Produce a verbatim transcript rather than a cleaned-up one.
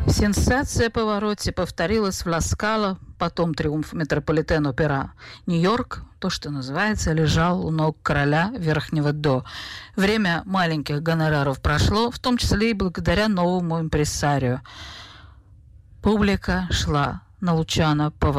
Сенсация повороте повторилась в Ла-Скала, потом триумф Метрополитен-опера. Нью-Йорк, то, что называется, лежал у ног короля Верхнего До. Время маленьких гонораров прошло, в том числе и благодаря новому импресарио. Публика шла на Лучано по